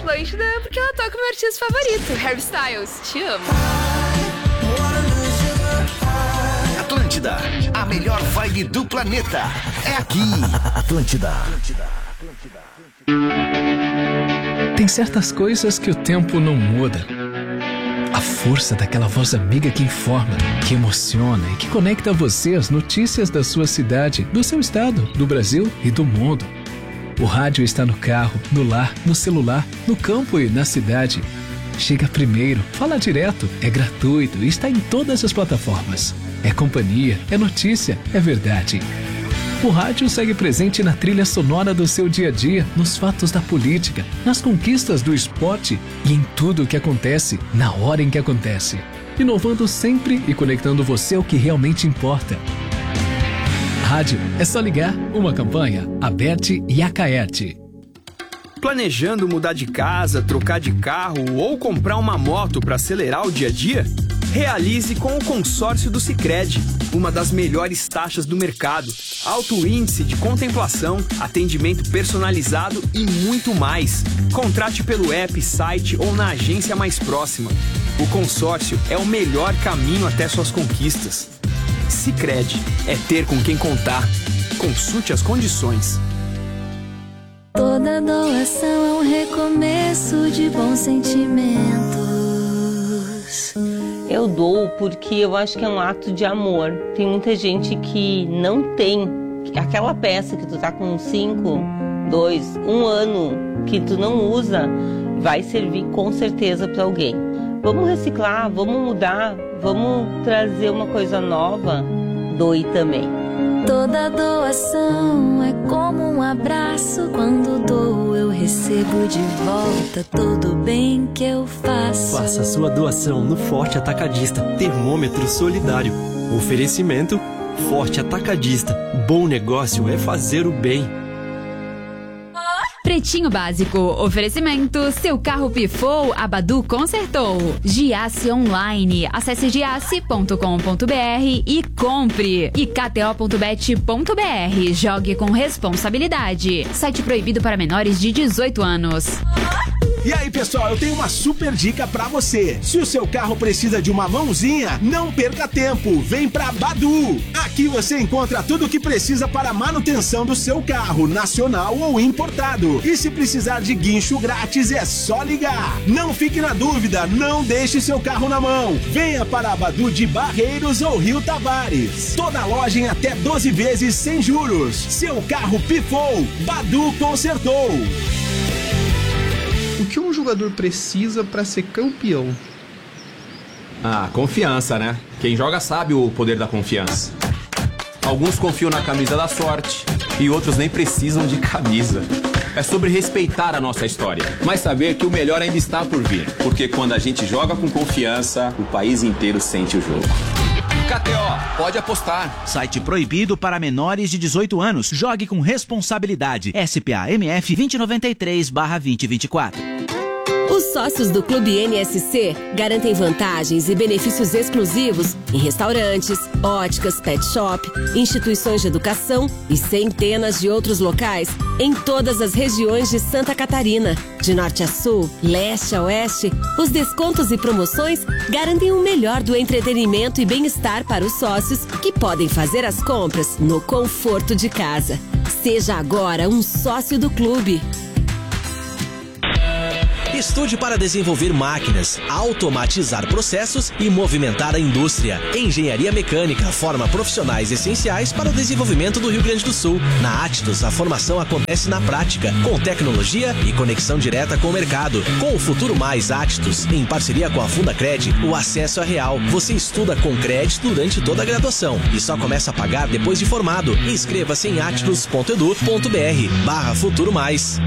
Atlântida porque ela toca o meu artista favorito, Harry Styles. Te amo. Atlântida, a melhor vibe do planeta. É aqui. Atlântida. Tem certas coisas que o tempo não muda. A força daquela voz amiga que informa, que emociona e que conecta você às notícias da sua cidade, do seu estado, do Brasil e do mundo. O rádio está no carro, no lar, no celular, no campo e na cidade. Chega primeiro, fala direto, é gratuito e está em todas as plataformas. É companhia, é notícia, é verdade. O rádio segue presente na trilha sonora do seu dia a dia, nos fatos da política, nas conquistas do esporte e em tudo o que acontece, na hora em que acontece. Inovando sempre e conectando você ao que realmente importa. Rádio, é só ligar. Uma campanha, Aberte e Acaerte. Planejando mudar de casa, trocar de carro ou comprar uma moto para acelerar o dia a dia? Realize com o consórcio do Sicredi, uma das melhores taxas do mercado, alto índice de contemplação, atendimento personalizado e muito mais. Contrate pelo app, site ou na agência mais próxima. O consórcio é o melhor caminho até suas conquistas. Sicredi, é ter com quem contar. Consulte as condições. Toda doação é um recomeço de bons sentimentos. Eu dou porque eu acho que é um ato de amor. Tem muita gente que não tem aquela peça que tu tá com 5, 2, 1 ano que tu não usa, vai servir com certeza para alguém. Vamos reciclar, vamos mudar, vamos trazer uma coisa nova. Doe também. Toda doação é como um abraço. Quando dou, eu recebo de volta todo o bem que eu faço. Faça sua doação no Forte Atacadista Termômetro Solidário. Oferecimento Forte Atacadista. Bom negócio é fazer o bem. Pretinho Básico, oferecimento, seu carro pifou, a Badu consertou. Giasse Online, acesse giasse.com.br e compre. E kto.bet.br, jogue com responsabilidade. Site proibido para menores de 18 anos. E aí, pessoal, eu tenho uma super dica pra você. Se o seu carro precisa de uma mãozinha, não perca tempo. Vem pra Badu. Aqui você encontra tudo o que precisa para a manutenção do seu carro, nacional ou importado. E se precisar de guincho grátis, é só ligar. Não fique na dúvida, não deixe seu carro na mão. Venha para a Badu de Barreiros ou Rio Tavares. Toda loja em até 12 vezes sem juros. Seu carro pifou, Badu consertou. O que um jogador precisa para ser campeão? Confiança, né? Quem joga sabe o poder da confiança. Alguns confiam na camisa da sorte e outros nem precisam de camisa. É sobre respeitar a nossa história, mas saber que o melhor ainda está por vir. Porque quando a gente joga com confiança, o país inteiro sente o jogo. KTO, pode apostar. Site proibido para menores de 18 anos. Jogue com responsabilidade. SPA-MF 2093/2024. Os sócios do Clube NSC garantem vantagens e benefícios exclusivos em restaurantes, óticas, pet shop, instituições de educação e centenas de outros locais em todas as regiões de Santa Catarina. De norte a sul, leste a oeste, os descontos e promoções garantem o melhor do entretenimento e bem-estar para os sócios que podem fazer as compras no conforto de casa. Seja agora um sócio do clube. Estude para desenvolver máquinas, automatizar processos e movimentar a indústria. Engenharia Mecânica forma profissionais essenciais para o desenvolvimento do Rio Grande do Sul. Na Atidus, a formação acontece na prática, com tecnologia e conexão direta com o mercado. Com o Futuro Mais Atidus, em parceria com a Fundacred, o acesso é real. Você estuda com crédito durante toda a graduação e só começa a pagar depois de formado. Inscreva-se em atidus.edu.br/Futuro Mais.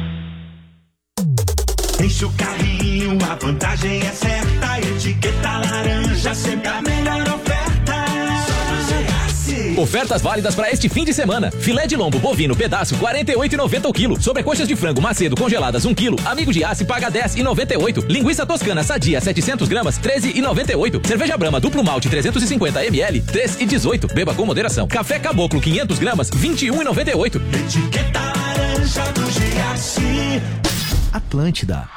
Enche o carrinho, a vantagem é certa. Etiqueta laranja, sempre a melhor oferta. Ofertas válidas para este fim de semana. Filé de lombo bovino pedaço 48,90 o quilo. Sobrecoxas de frango Macedo congeladas 1 quilo. Amigo de Giasse paga 10,98. Linguiça toscana sadia 700 gramas 13,98. Cerveja Brahma duplo malte 350 ml 3,18. Beba com moderação. Café Caboclo 500 gramas 21,98. Etiqueta laranja do Giasse. Atlântida.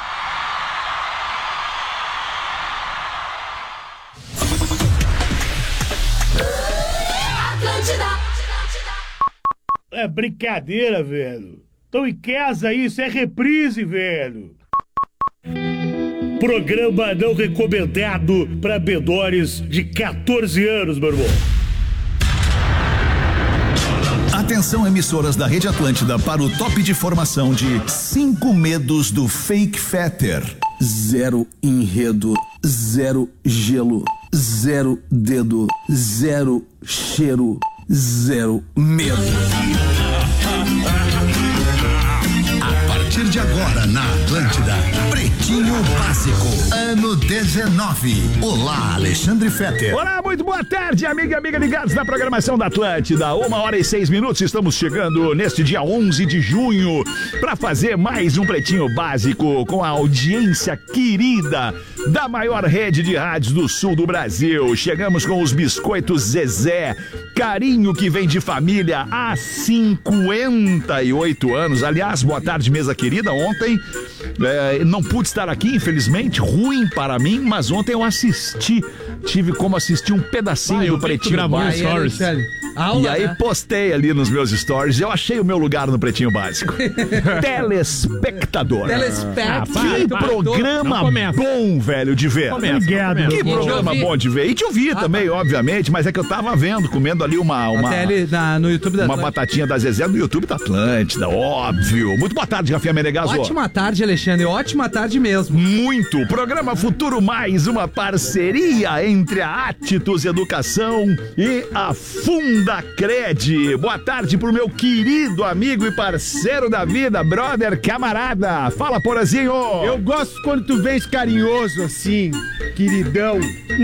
É brincadeira, velho. Então em casa isso é reprise, velho. Programa não recomendado para menores de 14 anos, meu irmão. Atenção, emissoras da Rede Atlântida, para o top de formação de 5 medos do Fake Fetter. 0 enredo, 0 gelo, 0 dedo, 0 cheiro, 0 medo. A partir de agora na Atlântida, Pretinho Básico, ano 19. Olá, Alexandre Fetter. Olá, muito boa tarde, amiga e amiga ligados na programação da Atlântida. 1h06, estamos chegando neste dia 11 de junho para fazer mais um Pretinho Básico com a audiência querida da maior rede de rádios do sul do Brasil. Chegamos com os biscoitos Zezé, carinho que vem de família há 58 anos. Aliás, boa tarde, mesa querida. Ontem não pude estar aqui, infelizmente, ruim para mim, mas ontem eu tive como assistir um pedacinho do Pretinho Básico. E aí postei ali nos meus stories, eu achei o meu lugar no Pretinho Básico. Telespectador. Que programa bom, velho, de ver. Que programa bom de ver. E te ouvir também, obviamente, mas é que eu tava comendo ali no YouTube da uma batatinha da Zezé no YouTube da Atlântida, óbvio. Muito boa tarde, Rafinha Menegaso. Ótima tarde, Alexandre, ótima tarde mesmo. Muito. Programa Futuro Mais, uma parceria entre a Atitus Educação e a Fundacred. Boa tarde pro meu querido amigo e parceiro da vida, brother, camarada. Fala, Porazinho. Eu gosto quando tu vens carinhoso assim, queridão.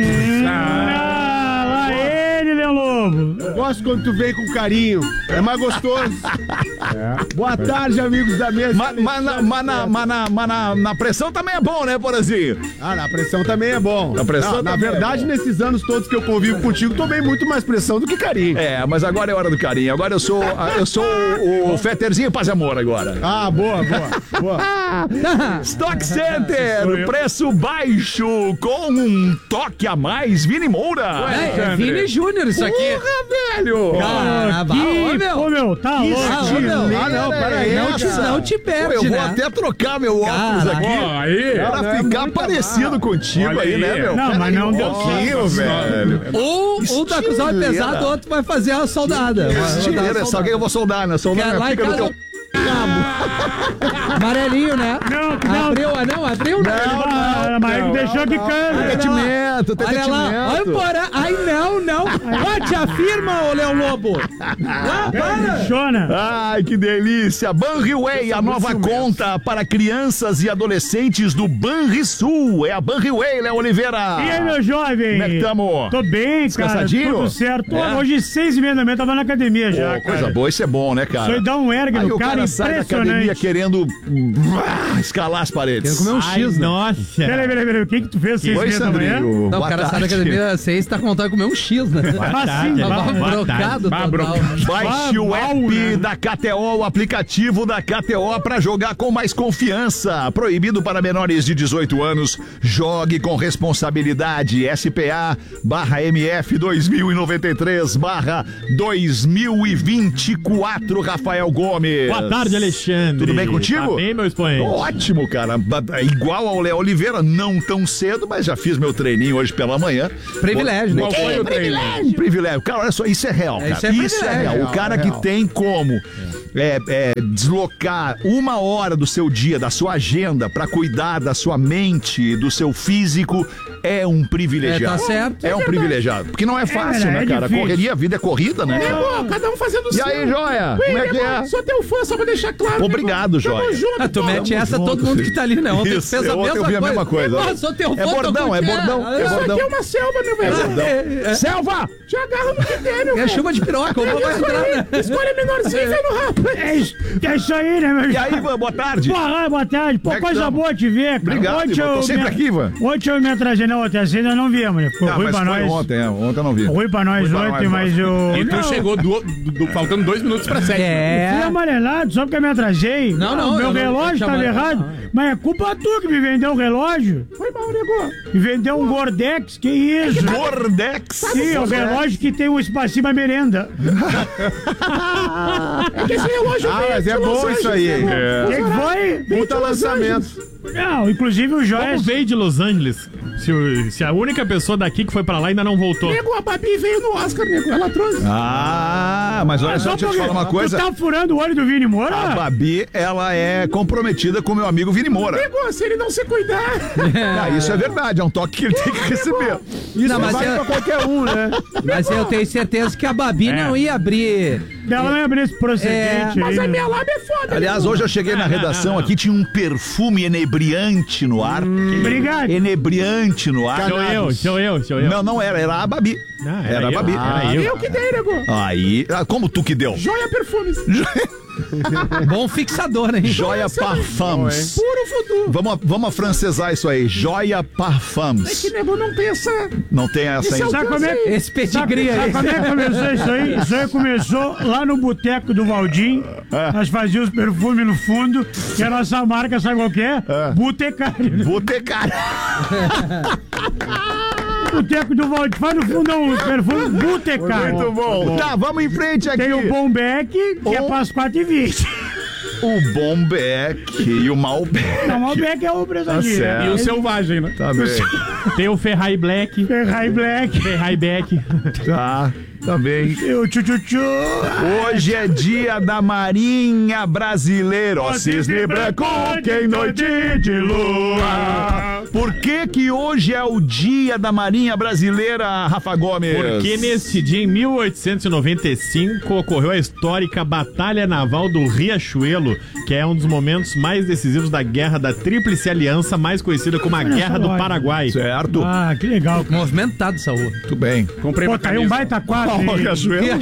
Lá ele, Leão Lobo. Eu gosto quando tu vem com carinho. É mais gostoso. Boa tarde, amigos da mesa. Mas na pressão também é bom, né, Porazinho? Na pressão também é bom. Na verdade, nesses anos todos que eu convivo contigo, tomei muito mais pressão do que carinho. Mas agora é hora do carinho. Agora eu sou o Fetterzinho Paz e Amor agora. Boa. Stock Center, preço baixo com um toque a mais. Vini Moura. É Vini Júnior isso aqui. Porra, velho. Meu, tá louco. Não, peraí. Não te perde, eu vou até trocar meu óculos aqui pra ficar parecido contigo aí, né, meu? Não, mas não deu pouquinho, velho. Um tá acusado de pesado, o outro vai fazer a soldada. Só que eu vou soldar, né? Soldar lá em casa... Amarelinho, né? Abriu, não. Mas deixou que cana. Detimento. Olha lá, olha embora. Ai, não. Te afirma, ô Leão Lobo. Ai, que delícia. Banriway, a nova conta para crianças e adolescentes do Banrisul. É a Banriway, Léo Oliveira. E aí, meu jovem? Como é que tamo? Tô bem, cara. Tudo certo. Hoje, 6h30 da manhã, tava na academia já, coisa boa, isso é bom, né, cara? Isso aí dá um ergue no cara sai da academia querendo escalar as paredes. Querendo comer um X, né? Nossa. Peraí, o que tu fez 6h30 da manhã? Não, o cara sai da academia 6 e tá com vontade de comer um X, né? Brocado total. Baixe o app da KTO, o aplicativo da KTO pra jogar com mais confiança. Proibido para menores de 18 anos. Jogue com responsabilidade. SPA/MF 2093/2024. Rafael Gomes. Boa tarde, Alexandre. Tudo bem contigo? Tá bem, meu expoente. Ótimo, cara. Igual ao Léo Oliveira, não tão cedo, mas já fiz meu treininho hoje pela manhã. Privilégio, né? Qual foi o privilégio. Cara, olha só, isso é real, cara. Isso é real. O cara que tem como deslocar 1 hora do seu dia, da sua agenda, pra cuidar da sua mente, do seu físico, é um privilegiado. Tá certo. É um privilegiado. Porque não é fácil, né, cara? Difícil. Correria, a vida é corrida, né? Cada um fazendo o seu. E aí, Joia? Como é que é? Sou teu fã, só pra deixar claro. Obrigado, Joia. Junto, tu mete essa, todo mundo que tá ali, né? Ontem fez a mesma coisa. Sou teu fã, é bordão. Isso aqui é uma selva, meu velho. Selva! Te agarra no que tem, meu velho. É chuva de piroca, vai entrar, né? Escolha menorzinho e vai no rabo. É isso aí, né, meu? E aí, boa tarde. Boa tarde. Pô, coisa boa te ver, cara. Obrigado, Ivan. Tô sempre aqui, Ivan. Ontem eu me atrasei. não, até assim ainda não viemos, né? Ficou ruim pra nós. Ontem eu não vi. Ruim pra nós ontem, mas eu... E tu chegou faltando 2 minutos pra 7. Eu fui amarelado, só porque eu me atrasei. Não, meu relógio tava errado. Mas é culpa tua que me vendeu o relógio. Foi mal, nego. Me vendeu um Gordex, que isso? Gordex? Sim, é o relógio que tem um espacinho pra merenda. É que esse relógio mas é bom isso aí. O que foi? Puta lançamento. Não, inclusive o Joias... Como veio de Los Angeles? Se a única pessoa daqui que foi pra lá ainda não voltou. Nego, a Babi veio no Oscar, nego. Ela trouxe. Mas olha só, deixa eu te falar uma coisa. Tu tá furando o olho do Vini Moura? A Babi, ela é comprometida com meu amigo Vini Moura. Nego, se ele não se cuidar... Isso é verdade, é um toque que ele tem que receber. Isso não vale pra qualquer um, né? Mas eu tenho certeza que a Babi não ia abrir... Ela não ia abrir esse procedente. Mas a minha lábia é foda. Aliás, hoje eu cheguei na redação aqui, tinha um perfume inebriante no ar. Obrigado. Inebriante no ar. Sou eu. Não era a Babi. Era a Babi. Eu que dei, nego. Aí, como tu que deu? Joia Perfumes. Bom fixador, hein? Joia Parfums. Puro voodoo. Vamos afrancesar isso aí. Joia Parfums. É que nego não tem essa... Não tem essa aí. Sabe como é? Esse pedigree aí. Sabe como é que começou isso aí? Isso aí começou lá no boteco do Valdim. Nós fazíamos perfume no fundo. E a nossa marca, sabe qual que é? Botecário. Botecário. Boteco do Valdir, faz no fundão o perfume Botecário. Muito bom. Tá, vamos em frente aqui. Tem o Bombeck, que é para as 4h20. O Bombeck e o Malbec. Não, o Malbec é o presadinho. E o Selvagem, né? Tá bem. Tem o Ferrari Black. Ferrari Black. Ferrari Beck. Tá bem. O tchu-tchu-tchu. Hoje é dia da Marinha Brasileira. Ó, cisne branco, que em noite de lua. Por que hoje é o dia da Marinha Brasileira, Rafa Gomes? Porque nesse dia, em 1895, ocorreu a histórica Batalha Naval do Riachuelo, que é um dos momentos mais decisivos da Guerra da Tríplice Aliança, mais conhecida como a Guerra do Paraguai. Certo. Ah, que legal. Movimentado, Saúl. Muito bem. Comprei pra caiu um baita quadro. Riachuelo.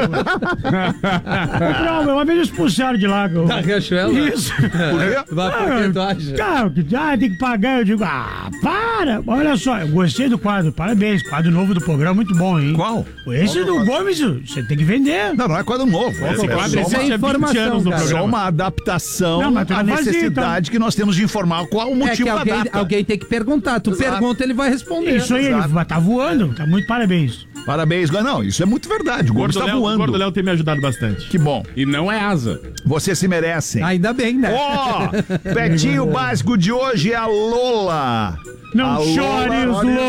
Uma vez expulsaram de lá. Da Riachuelo? Isso. Por quê? Vai por que tu acha? Cara, tem que pagar. Eu digo, para. Olha só, eu gostei do quadro. Parabéns. Quadro novo do programa, muito bom, hein? Qual? Esse do Gomes, você tem que vender. Não é quadro novo. Esse quadro existe há 20 anos no programa. Só uma adaptação à necessidade que nós temos de informar qual o motivo da data. Alguém tem que perguntar. Tu pergunta, ele vai responder. Isso aí, ele tá voando. Tá muito parabéns. Parabéns, não, isso é muito verdade. O Gomes tá voando. O Gordo Léo tem me ajudado bastante. Que bom. E não é asa. Vocês se merecem. Ainda bem, né? Petinho básico de hoje é a Lola. Não chores,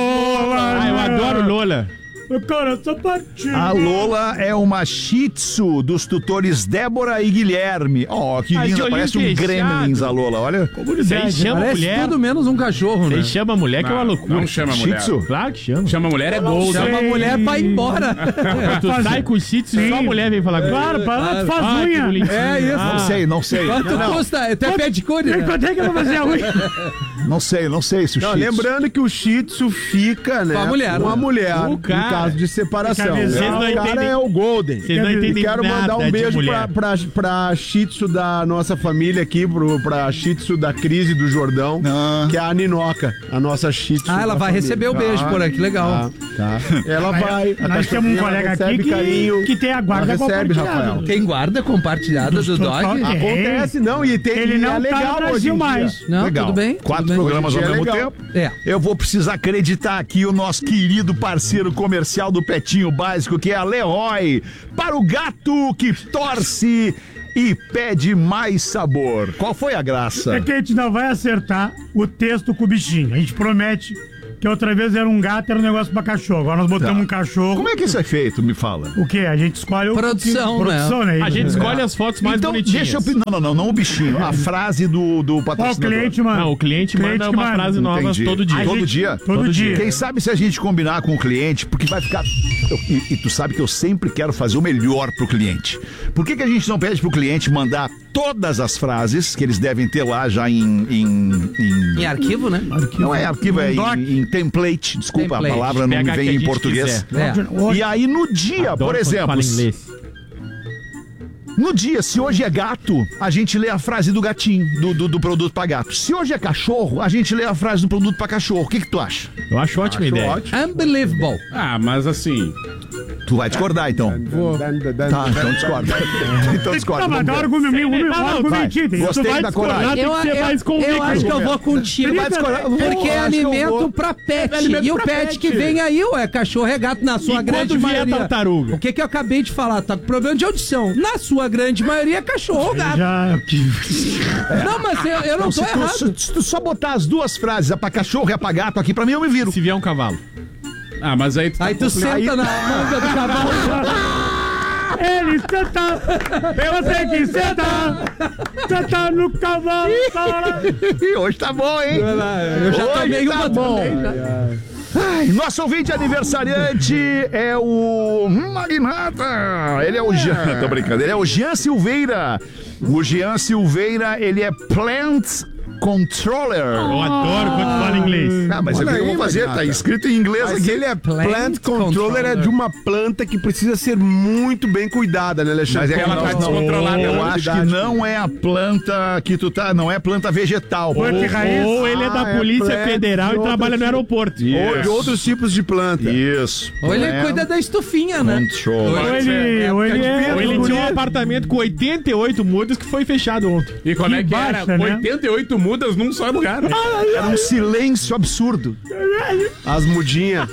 Lola. Eu adoro Lola. Cara, essa partida. A Lola é uma shih tzu dos tutores Débora e Guilherme. Que linda, parece um Gremlins a Lola, olha. Você chama parece mulher. tudo menos um cachorro, né? Você chama a mulher que é uma loucura. Não chama mulher. Shih tzu? Claro que chama. Chama mulher é gol. Chama a mulher pra ir embora. Tu sai com o shih tzu, só a mulher vem falar. Claro, tu faz unha. É isso. Não sei. Quanto custa? Até pedicure, né? Quanto é que eu vou fazer a unha? Não sei se o shih tzu... Lembrando que o shih tzu fica, né? Com a mulher. Com a mulher, O cara. no caso de separação. Vocês não O cara entendem- é o Golden. Vocês não entendem Quero nada mandar um de beijo mulher. pra shih tzu da nossa família aqui, pra shih tzu da Crise do Jordão, que é a Ninoca, a nossa shih tzu. Ela da vai família. receber o beijo por aqui, legal. Tá. Ela vai. Nós temos um colega aqui que tem a guarda recebe, compartilhada. Rafael. Tem guarda compartilhada do dog? Acontece, não, e tem Ele não é legal tá no hoje Brasil em dia. mais. Não, Legal. tudo bem. 4 tudo bem. programas ao Hoje em dia mesmo é legal. tempo. É. Eu vou precisar acreditar aqui o nosso querido parceiro comercial do Petinho Básico, que é a Leroy, para o gato que torce e pede mais sabor. Qual foi a graça? É que a gente não vai acertar o texto com o bichinho. A gente promete que outra vez era um gato, era um negócio pra cachorro. Agora nós botamos um cachorro. Como é que isso é feito? Me fala. O quê? A gente escolhe o... Produção, né? A gente escolhe as fotos mais Então, bonitinhas. deixa eu... Não o bichinho. A frase do Ó, o patrocinador. cliente, mano. Não, o cliente manda uma frase nova Entendi. todo dia. Todo dia? Todo dia. Quem sabe se a gente combinar com o cliente, porque vai ficar... E tu sabe que eu sempre quero fazer o melhor pro cliente. Por que a gente não pede pro cliente mandar todas as frases que eles devem ter lá já Em arquivo, né? Não é arquivo, é doc. em template. Desculpa, Template. a palavra não me Pega que a vem em gente português. É. E aí no dia, Adoro por quando exemplo... fala inglês. No dia, se hoje é gato, a gente lê a frase do gatinho, do produto pra gato. Se hoje é cachorro, a gente lê a frase do produto pra cachorro. O que tu acha? Eu acho ótima ideia. Ótimo. Unbelievable. Ah, mas assim... Tu vai discordar, então. Tá, então discorda. Então discorda. Não, mas dá um argumentinho. Gostei da coragem. Eu acho que eu vou contigo. Porque é alimento pra pet. E o pet que vem aí, ué, cachorro é gato na sua grande maioria. Tartaruga? O que eu acabei de falar? Tá com problema de audição. Na sua grande maioria é cachorro, gato. Não, mas eu não tô errado. Se tu só botar as duas frases, a pra cachorro e a pra gato aqui, pra mim eu me viro. Se vier um cavalo. Ah, mas aí tu senta na manga do cavalo. Ele senta, eu tenho que sentar no cavalo. Hoje tá bom, hein? Eu já tomei tá uma bom. Ai, nosso ouvinte aniversariante é o Magnata. Ele é o Jean. Tô brincando. Ele é o Jean Silveira. O Jean Silveira, ele é Plant Controller. Eu adoro quando fala inglês. Ah, mas o que eu vou fazer? Tá escrito em inglês aqui. Ele é Plant Controller, é de uma planta que precisa ser muito bem cuidada, né, Alexandre? Mas é que ela tá descontrolada. Eu acho que não é a planta que tu tá, não é planta vegetal. Ou ele é da Polícia Federal e trabalha no aeroporto. Ou de outros tipos de planta. Isso. Ou ele cuida da estufinha, né? Ou ele tinha um apartamento com 88 mudas que foi fechado ontem. E como é que era? 88 mudas num só lugar. Era um silêncio absurdo. As mudinhas.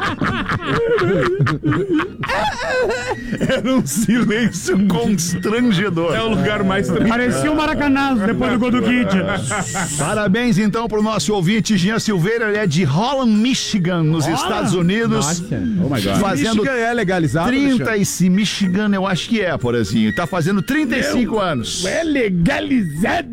Era um silêncio constrangedor. É o lugar mais tranquilo. Parecia um Maracanazo depois do gol do Kid. Parabéns, então, pro nosso ouvinte Jean Silveira. Ele é de Holland, Michigan, nos Estados Unidos. Nossa. Oh my God. Fazendo Michigan é legalizado, 35, Michigan, eu acho que é, Porazinho. Tá fazendo 35 anos. É legalizado.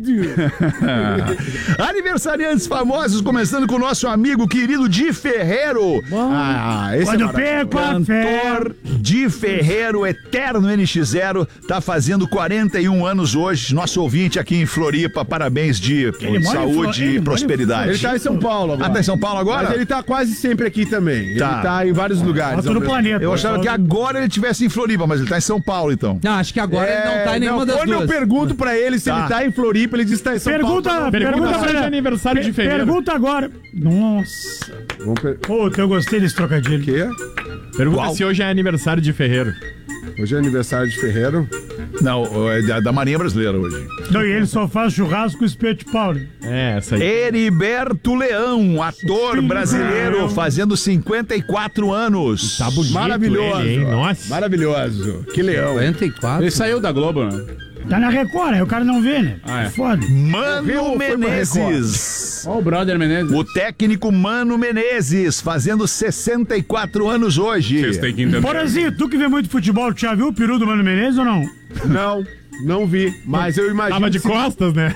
Aniversariantes famosos, começando com o nosso amigo querido Di Ferrero. Esse Quando perco a fé. cantor Di Ferrero, eterno NX0, tá fazendo 41 anos hoje. Nosso ouvinte aqui em Floripa. Parabéns, Di. Saúde e prosperidade. Ele tá em São Paulo agora. Ah, tá em São Paulo agora? Mas ele tá quase sempre aqui também. Ele tá em vários lugares. Todo planeta. Eu achava que agora ele estivesse em Floripa, mas ele tá em São Paulo, então. Não, acho que agora ele não tá em nenhuma das duas. Quando eu pergunto pra ele se ele tá em Floripa, ele diz que tá em São Paulo. Pergunta pra ele aniversário de fevereiro. Pergunta agora. Nossa. Puta, eu gostei desse trocadilho. Quê? Pergunta se hoje é aniversário de Ferreiro. Hoje é aniversário de Ferreiro? Não, é da Marinha Brasileira hoje. Não, e ele só faz churrasco com espeto de pau. É, essa aí. Heriberto Leão, ator brasileiro, fazendo 54 anos. Tá bonito. Maravilhoso. Ele, hein? Nossa. Maravilhoso. Que leão. 54. Ele saiu da Globo, né? Tá na Record, aí o cara não vê, né? Ah, é. Foda. Mano Menezes. Ó, o brother Menezes. O técnico Mano Menezes, fazendo 64 anos hoje. Vocês têm que entender. Porazinho, tu que vê muito futebol, tu já viu o peru do Mano Menezes ou não? Não vi, mas eu imagino. Tava de costas, né?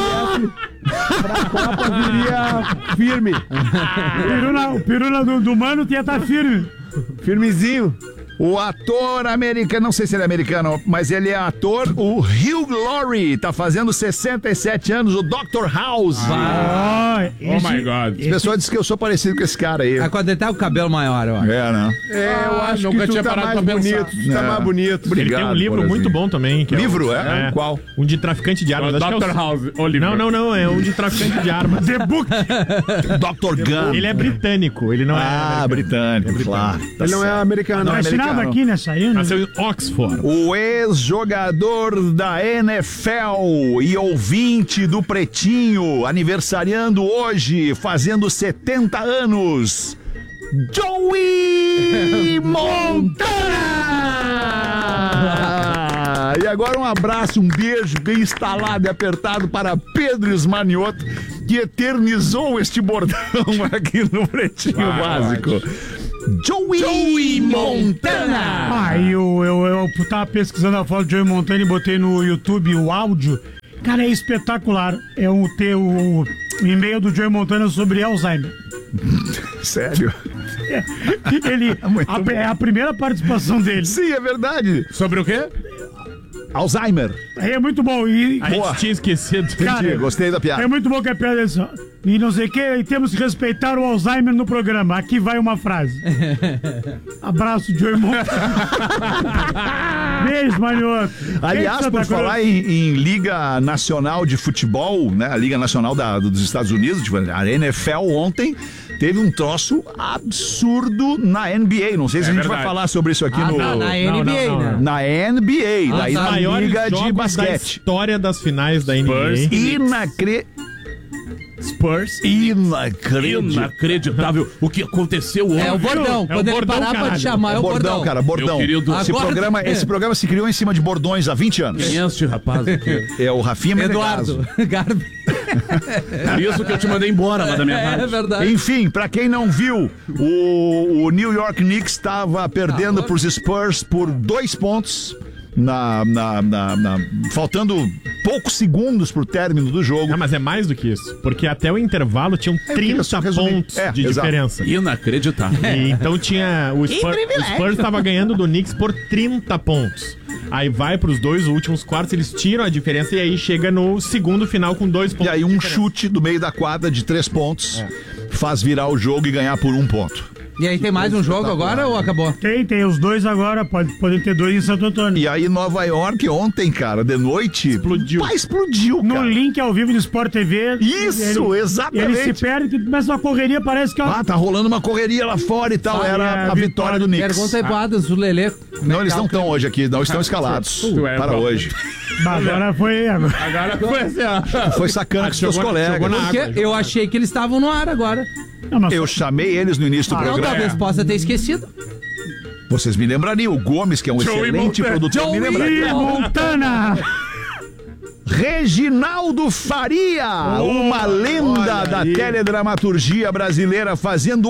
Pra Copa viria firme. O peru do Mano ia estar firme. Firmezinho. O ator americano, não sei se ele é americano, mas ele é ator, o Hugh Laurie, tá fazendo 67 anos, o Dr. House. Oh my God. As pessoas dizem que eu sou parecido com esse cara aí. Quando ele tá com o cabelo maior, ó. É, né? Eu acho nunca que tu tinha tá parado mais pra bonito. pensar. Tu tá mais bonito. Obrigado, Ele tem um livro Porazinho. muito bom também. Que Livro, é? é? Qual? Um de traficante de armas. O Acho que é Dr. House, o livro. Não, é um de traficante de armas. The Book. Dr. Gun. Ele é britânico, ele não é britânico, claro. Tá Ele não é americano. Não assinava aqui nessa aí, né? Nasceu em Oxford. O ex-jogador da NFL e ouvinte do Pretinho, aniversariando hoje, fazendo 70 anos, Joey Montana! E agora um abraço, um beijo bem instalado e apertado para Pedro Esmanioto, que eternizou este bordão aqui no Pretinho Básico. Joey Montana! Eu tava pesquisando a foto do Joey Montana e botei no YouTube o áudio. Cara, é espetacular. É o e-mail do Joey Montana sobre Alzheimer. Sério? É a primeira participação dele. Sim, é verdade. Sobre o quê? Alzheimer. É muito bom. E, a gente tinha esquecido. Cara, gostei da piada. É muito bom que a piada é só. e não sei o que, e temos que respeitar o Alzheimer no programa. Aqui vai uma frase. Abraço, Joey Montana. Beijo, Manioto. Aliás, por falar em Liga Nacional de Futebol, né? A Liga Nacional dos Estados Unidos, a NFL ontem teve um troço absurdo na NBA. Não sei se a gente vai falar sobre isso aqui na NBA, né? Na NBA, daí na Liga de Basquete. Da história das finais da NBA. Spurs. Inacreditável o que aconteceu hoje. É o bordão. Quando ele parar pra te chamar, é o bordão. Cara, bordão. Esse programa se criou em cima de bordões há 20 anos. Quem é este rapaz aqui? É o Rafinha Eduardo Garbi. Isso que eu te mandei embora lá da minha rádio. É verdade. Enfim, pra quem não viu, o New York Knicks estava perdendo pros Spurs por 2 pontos. Faltando poucos segundos pro término do jogo. Mas é mais do que isso, porque até o intervalo tinham 30 pontos de diferença. Inacreditável. E então tinha o Spurs estava ganhando do Knicks por 30 pontos. Aí vai pros 2 últimos quartos, eles tiram a diferença e aí chega no segundo final com 2 pontos. E aí um chute do meio da quadra de 3 pontos faz virar o jogo e ganhar por 1 ponto. E aí tem mais um jogo agora ou acabou? Tem os 2 agora, podem ter 2 em Santo Antônio. E aí Nova York ontem, cara, de noite, explodiu, cara. No link ao vivo do Sport TV. Isso, exatamente. Ele se perde, que começa uma correria, parece que... tá rolando uma correria lá fora e tal, era a vitória do Knicks. Pergunta aí pro Adams, o Lelê. Não, eles não estão hoje aqui, não estão escalados para hoje. Agora foi assim, Foi sacana com seus colegas. Porque eu achei que eles estavam no ar agora. Eu chamei eles no início do programa. Talvez possa ter esquecido. Vocês me lembrariam, o Gomes, que é um excelente produtor, me lembraria. Montana! Reginaldo Faria, uma lenda da teledramaturgia brasileira, fazendo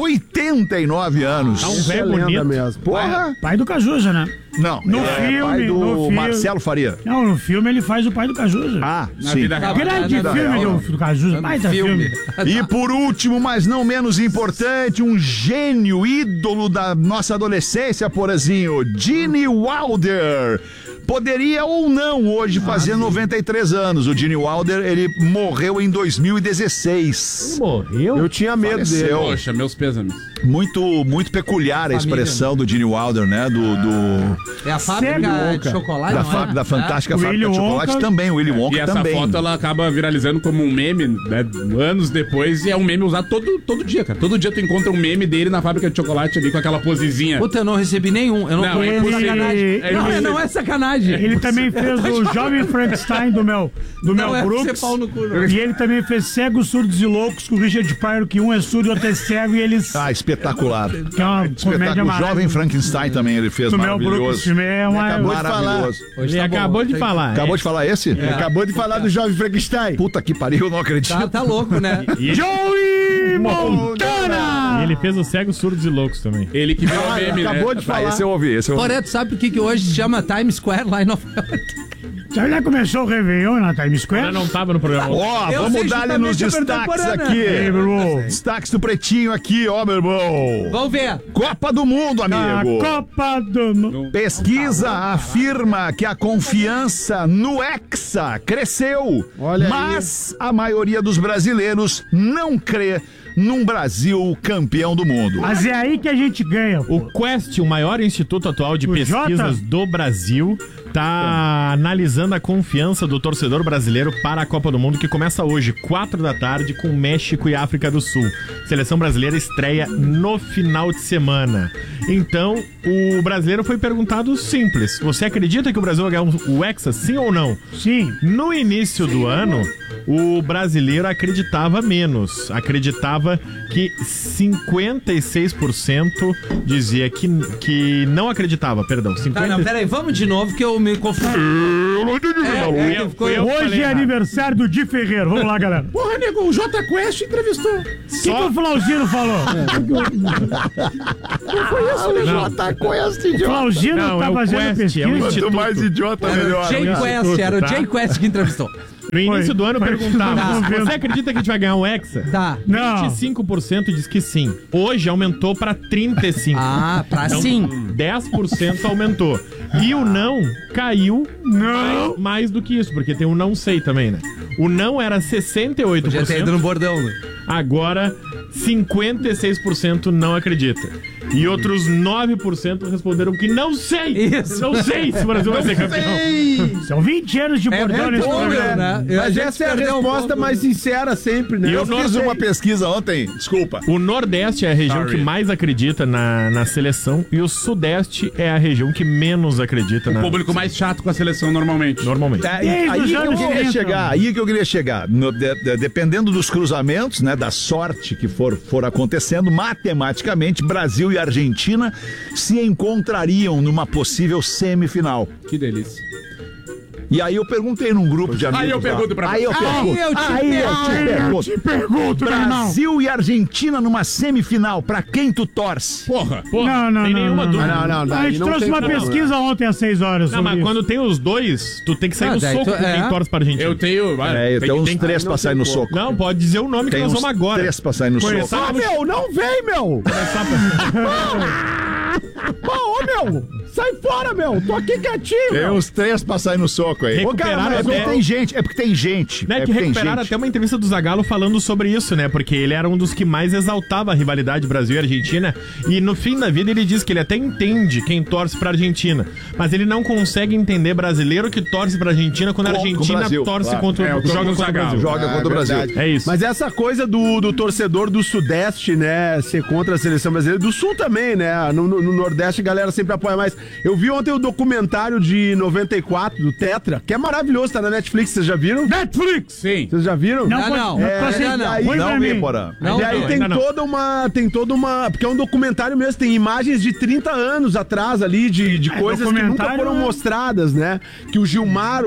89 anos. Um velho bonito mesmo. Porra! Pai do Cajuja, né? Não, no filme, pai do no filme. Marcelo Faria. Não, no filme ele faz o pai do Cajuja. Sim. Grande filme do Cajuja, baita filme. E por último, mas não menos importante, um gênio, ídolo da nossa adolescência, Porazinho, Gene Wilder. Poderia ou não hoje fazer 93 anos. O Gene Wilder, ele morreu em 2016. Morreu? Eu tinha medo dele. Poxa, meus pêsames. Muito peculiar a expressão do Gene Wilder, né? É a fábrica de chocolate, da fantástica fábrica de chocolate também, o Willy Wonka também. E essa foto, ela acaba viralizando como um meme, né? Anos depois, e é um meme usado todo dia, cara. Todo dia tu encontra um meme dele na fábrica de chocolate ali, com aquela posezinha. Puta, eu não recebi nenhum. Eu não conheço sacanagem. Não é sacanagem. Ele também fez o Jovem Frankenstein do Mel Brooks. E ele também fez Cegos, Surdos e Loucos com o Richard Pryor, que um é surdo e outro é cego, e eles... Espetacular. Que é uma comédia o Jovem Frankenstein também ele fez, maravilhoso. Maravilhoso. Ele acabou de falar. Acabou de falar esse? Acabou de falar do Jovem Frankenstein. Puta que pariu, eu não acredito. Tá louco, né? Joey Montana! E ele fez os Cegos, Surdos e Loucos também. Ele que virou meme, acabou de falar. Esse eu ouvi. Toreto, sabe por que hoje se chama Times Square lá em Nova York? Já começou o Réveillon na Times Square? Eu não tava no programa. Vamos dar-lhe nos destaques aqui. Destaques do Pretinho aqui, meu irmão. Vamos ver. Copa do Mundo, amigo. Copa do Mundo. Pesquisa afirma que a confiança no Hexa cresceu. Mas a maioria dos brasileiros não crê num Brasil campeão do mundo. Mas é aí que a gente ganha. O Quest, o maior instituto atual de pesquisas do Brasil, tá analisando a confiança do torcedor brasileiro para a Copa do Mundo, que começa hoje, 4 da tarde, com México e África do Sul. Seleção brasileira estreia no final de semana. Então, o brasileiro foi perguntado simples: você acredita que o Brasil vai ganhar o Hexa, sim ou não? Sim. No início do ano, o brasileiro acreditava menos. Acreditava que 56% dizia que não acreditava, perdão. 50... Não, peraí, vamos de novo que eu me confundi. Eu não entendi. Hoje é aniversário do Di Ferreiro. Vamos lá, galera. Porra, nego, o J Quest entrevistou. O que o Flauzino falou? Não foi isso, o J Quest, idiota. O Flauzino tá fazendo pesquisa. Quanto mais idiota, melhor. Era o Jay Quest que entrevistou. No início do ano perguntava: você acredita que a gente vai ganhar um Hexa? Tá. 25% diz que sim. Hoje aumentou pra 35%. Ah, pra sim. 10% aumentou. E o não caiu mais do que isso, porque tem o não sei também, né? O não era 68%. Podia ter ido no bordão, né? Agora, 56% não acredita. E outros 9% responderam que não sei. Isso. Não sei se o Brasil vai ser campeão. São 20 anos de bordão nesse programa. Né? Mas essa é a resposta mais sincera sempre, né? Eu fiz uma pesquisa ontem, desculpa. O Nordeste é a região que mais acredita na seleção e o Sudeste é a região que menos acredita O público mais chato com a seleção normalmente. Aí que eu queria chegar. Dependendo dos cruzamentos, né, da sorte que for acontecendo, matematicamente, Brasil e Argentina se encontrariam numa possível semifinal. Que delícia. E aí eu perguntei num grupo de amigos. Aí eu pergunto pra você. Aí eu te pergunto. Brasil e Argentina numa semifinal. Pra quem tu torce? Porra. Não. Tem nenhuma dúvida. A gente trouxe uma pesquisa ontem às 6 horas. Não, mas quando tem os dois, tu tem que sair no soco com quem torce pra Argentina. Eu tenho. Eu tenho uns 3 pra sair no soco. Não, pode dizer o nome que nós vamos agora. 3 pra sair no soco. Meu, não vem, meu! Meu! Sai fora, meu! Tô aqui quietinho! Tem uns 3 pra sair no soco aí. Tem gente. É porque tem gente. Né, que recuperaram até uma entrevista do Zagallo falando sobre isso, né? Porque ele era um dos que mais exaltava a rivalidade Brasil e Argentina. E no fim da vida ele diz que ele até entende quem torce pra Argentina. Mas ele não consegue entender brasileiro que torce pra Argentina quando a Argentina torce contra o Zagallo. Joga contra o Brasil. É isso. Mas essa coisa do torcedor do Sudeste, né? Ser contra a seleção brasileira. Do Sul também, né? No Nordeste a galera sempre apoia mais. Eu vi ontem o documentário de 94 do Tetra, que é maravilhoso, tá na Netflix, vocês já viram? Netflix! Sim. Vocês já viram? Não. Não vi, Porã. E aí tem toda uma... Porque é um documentário mesmo, tem imagens de 30 anos atrás ali, de coisas que nunca foram mostradas, né? Que o Gilmar,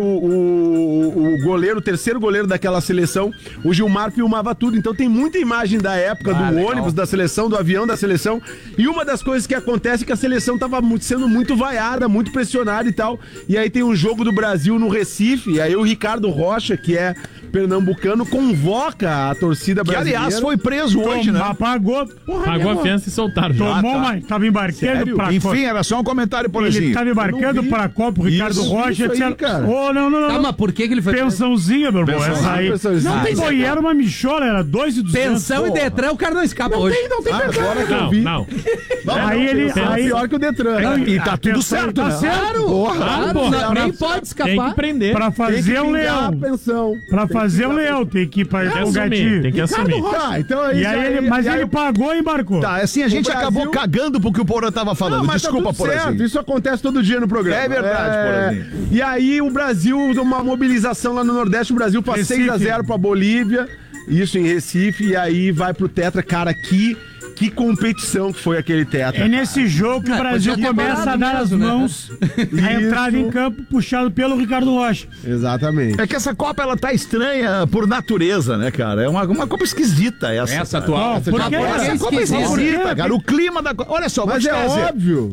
o goleiro, o terceiro goleiro daquela seleção, o Gilmar filmava tudo. Então tem muita imagem da época, do ônibus da seleção, do avião da seleção. E uma das coisas que acontece é que a seleção tava sendo muito vaiada, muito pressionada e tal. E aí tem um jogo do Brasil no Recife, e aí o Ricardo Rocha, que é pernambucano, convoca a torcida brasileira. Que, aliás, foi preso hoje, né? Pagou a fiança e soltaram. Tomou, mas tava embarcando pra Copa. Enfim, era só um comentário por assim. Ele tava embarcando pra Copa, o Ricardo Rocha. Isso aí, cara. Não. Tá, mas por que ele foi... Pensãozinha, meu irmão. Essa aí. Não tem boi, era uma michola, era 2.200. Pensão e Detran, o cara não escapa hoje. Não tem perdão. Agora que eu vi. Não. Aí ele... Pior que o Detran. E tá tudo certo, tá né? certo. Claro, nem pode escapar. Tem que prender. Pra fazer o leão. Pra fazer o leão, tem que ir para o gatinho. Tem que assumir. Tá, então é E isso aí ele pagou e embarcou. Tá, assim, a gente acabou cagando pro que o Porã tava falando. Mas desculpa, tá tudo certo. Porãzinho. Isso acontece todo dia no programa. É verdade, Porãzinho. E aí o Brasil, uma mobilização lá no Nordeste, o Brasil faz 6-0 pra Bolívia, isso em Recife, e aí vai pro Tetra. Cara, que competição que foi aquele Tetra. É nesse jogo que o Brasil começa a dar as mãos, a entrada em campo puxado pelo Ricardo Rocha. Exatamente. É que essa Copa, ela tá estranha por natureza, né, cara? É uma Copa esquisita essa atual. Por que essa Copa é esquisita, cara. O clima da Copa... Olha só, mas é óbvio.